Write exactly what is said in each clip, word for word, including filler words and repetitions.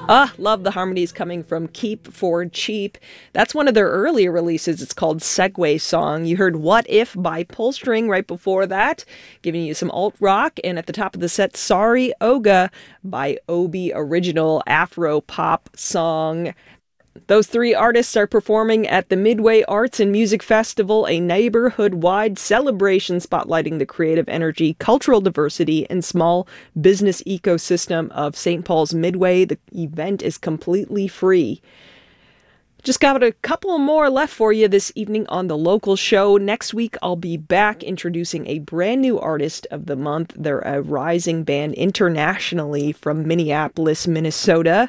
Ah, love the harmonies coming from Keep for Cheap. That's one of their earlier releases. It's called Segway Song. You heard What If by Pullstring right before that, giving you some alt rock. And at the top of the set, Sorry Oga by Obi, original Afro pop song. Those three artists are performing at the Midway Arts and Music Festival, a neighborhood-wide celebration spotlighting the creative energy, cultural diversity, and small business ecosystem of Saint Paul's Midway. The event is completely free. Just got a couple more left for you this evening on The Local Show. Next week, I'll be back introducing a brand new artist of the month. They're a rising band internationally from Minneapolis, Minnesota.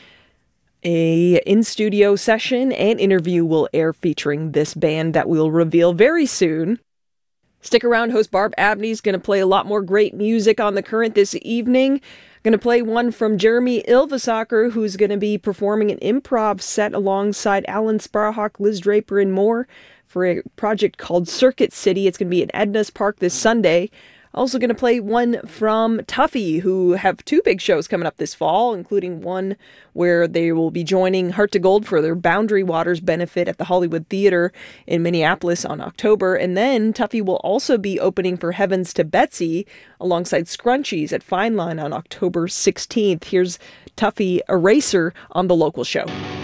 A in-studio session and interview will air featuring this band that we'll reveal very soon. Stick around, host Barb Abney's going to play a lot more great music on The Current this evening. Going to play one from Jeremy Ylvisaker, who's going to be performing an improv set alongside Alan Sparhawk, Liz Draper, and more for a project called Circuit City. It's going to be at Edna's Park this Sunday. Also going to play one from Tuffy, who have two big shows coming up this fall, including one where they will be joining Heart to Gold for their Boundary Waters benefit at the Hollywood Theater in Minneapolis on October. And then Tuffy will also be opening for Heavens to Betsy alongside Scrunchies at Fine Line on October sixteenth. Here's Tuffy Eraser on The Local Show.